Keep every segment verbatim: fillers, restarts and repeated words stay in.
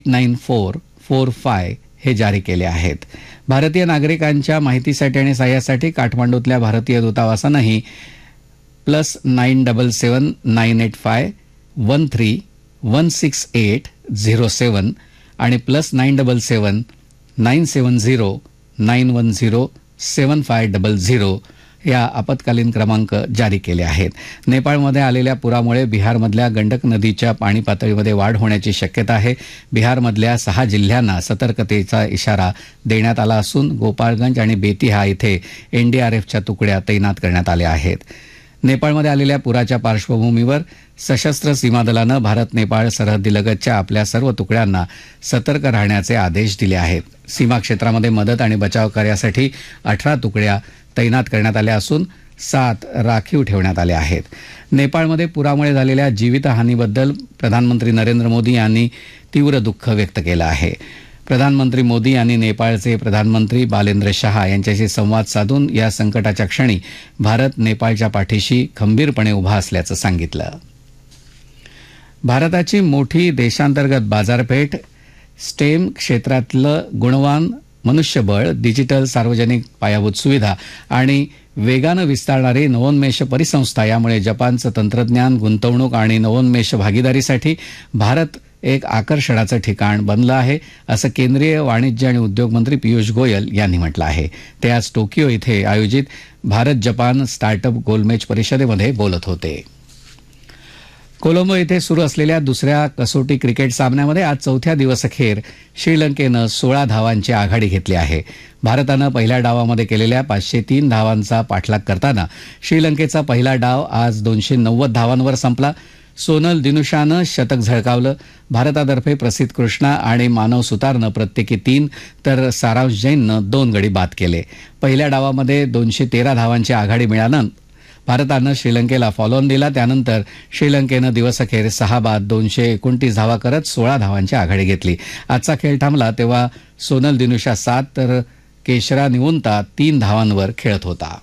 Nine four four five हे जारी केले आहेत. भारतीय नागरिकांच्या माहितीसाठी आणि सहाय्यासाठी काठमांडूतल्या भारतीय दूतावासानंही प्लस नाईन डबल सेवन nine eight five one three one six eight zero सेवन आणि प्लस नाईन डबल सेवन नाईन सेवन zero nine one zero seven five double zero या आपत्कालीन क्रमांक जारी केले आहेत. नेपाळमध्ये आलेल्या पुरामुळे बिहारमधल्या गंडक नदीच्या पाणी पातळीमध्ये वाढ होण्याची शक्यता आहे. बिहारमधल्या सहा जिल्ह्यांना सतर्कतेचा इशारा देण्यात आला असून गोपाळगंज आणि बेतिहा इथे एनडीआरएफच्या तुकड्या तैनात करण्यात आल्या आहेत. नेपाळमध्ये आलेल्या पुराच्या पार्श्वभूमीवर सशस्त्र सीमा दलानं भारत नेपाळ सरहद्दीलगतच्या आपल्या सर्व तुकड्यांना सतर्क राहण्याचे आदेश दिले आहेत. सीमा क्षेत्रामध्ये मदत आणि बचाव कार्यासाठी अठरा तुकड्या तैनात करण्यात आल्या असून सात राखीव ठेवण्यात आल्या आहेत. नेपाळमध्ये पुरामुळे झालेल्या जीवितहानीबद्दल प्रधानमंत्री नरेंद्र मोदी यांनी तीव्र दुःख व्यक्त केलं आहे. प्रधानमंत्री मोदी यांनी नेपाळचे प्रधानमंत्री बालेंद्र शहा यांच्याशी संवाद साधून या संकटाच्या क्षणी भारत नेपाळच्या पाठीशी खंबीरपणे उभा असल्याचं सांगितलं. भारताची मोठी देशांतर्गत बाजारपेठ, स्टेम क्षेत्रातलं गुणवान मनुष्यबळ, डिजिटल सार्वजनिक पायाभूत सुविधा आणि वेगानं विस्तारणारी नवोन्मेष परिसंस्था यामुळे जपानचं तंत्रज्ञान, गुंतवणूक आणि नवोन्मेष भागीदारीसाठी भारत एक आकर्षणाचं ठिकाण बनलं आहे, असं केंद्रीय वाणिज्य आणि उद्योग मंत्री पियुष गोयल यांनी म्हटलं आहे. ते आज टोकियो इथे आयोजित भारत जपान स्टार्टअप गोलमेज परिषदेमध्ये बोलत होते. कोलंबो इथे सुरू असलेल्या दुसऱ्या कसोटी क्रिकेट सामन्यामध्ये आज चौथ्या दिवसअखेर श्रीलंकेनं सोळा धावांची आघाडी घेतली आहे. भारतानं पहिल्या डावामध्ये केलेल्या पाचशे तीन धावांचा पाठलाग करताना श्रीलंकेचा पहिला डाव आज दोनशे नव्वद धावांवर संपला. सोनल दिनुशानं शतक झळकावलं. भारतातर्फे प्रसिद्ध कृष्णा आणि मानव सुतारनं प्रत्येकी तीन तर सारांश जैननं दोन गडी बाद केले. पहिल्या डावामध्ये दोनशे तेरा धावांची आघाडी मिळाल्यानं भारतानं श्रीलंकेला फॉलोऑन दिला. त्यानंतर श्रीलंकेनं दिवसअखेर सहा बाद दोनशे एकोणतीस धावा करत सोळा धावांची आघाडी घेतली. आजचा खेळ थांबला तेव्हा सोनल दिनुशा सात तर केशरा निवुंता तीन धावांवर खेळत होता.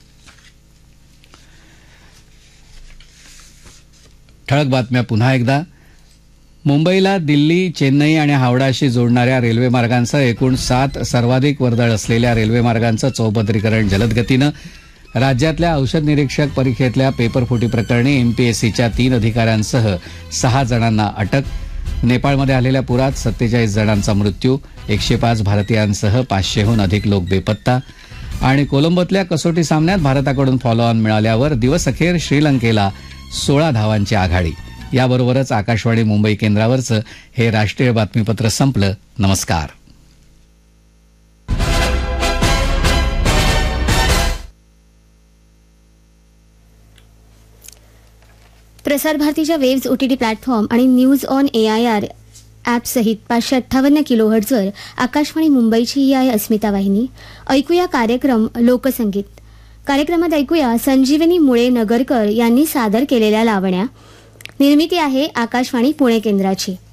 ठळक बातम्या पुन्हा एकदा. मुंबईला दिल्ली, चेन्नई आणि हावडाशी जोडणाऱ्या रेल्वेमार्गांसह एकूण सात सर्वाधिक वर्दळ असलेल्या रेल्वेमार्गांचं चौपदरीकरण जलद गतीनं. राज्यातल्या औषध निरीक्षक परीक्षेतल्या पेपरफुटी प्रकरणी एमपीएससीच्या तीन अधिकाऱ्यांसह सहा जणांना अटक. नेपाळमध्ये आलेल्या पुरात सत्तेचाळीस जणांचा मृत्यू, एकशे पाच भारतीयांसह पाचशेहून अधिक लोक बेपत्ता. आणि कोलंबोतल्या कसोटी सामन्यात भारताकडून फॉलोऑन मिळाल्यावर दिवसअखेर श्रीलंकेला सोळा धावांची आघाडी. याबरोबरच आकाशवाणी मुंबई केंद्रावरचं हे राष्ट्रीय बातमीपत्र संपलं. नमस्कार. प्रसार भारतीच्या वेव्ज ओटीटी प्लॅटफॉर्म आणि न्यूज ऑन एआयआर ॲप सहित पाचशे अठ्ठावन्न किलोहर्ट्झवर आकाशवाणी मुंबईची ही आहे अस्मिता वाहिनी. ऐकूया कार्यक्रम लोकसंगीत. कार्यक्रमात ऐकूया संजीवनी मुळे नगरकर यांनी सादर केलेल्या लावण्या. निर्मिती आहे आकाशवाणी पुणे केंद्राची.